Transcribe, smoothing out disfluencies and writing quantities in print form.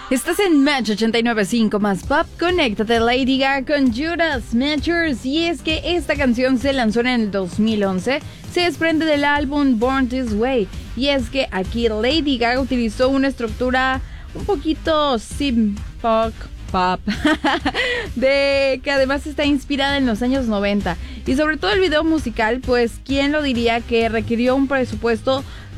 Estás en Match 89.5 más pop. Conéctate, Lady Gaga con Judas Matchers. Y es que esta canción se lanzó en el 2011. Se desprende del álbum Born This Way. Y es que aquí Lady Gaga utilizó una estructura un poquito pop de que además está inspirada en los años 90. Y sobre todo el video musical, pues quién lo diría que requirió un presupuesto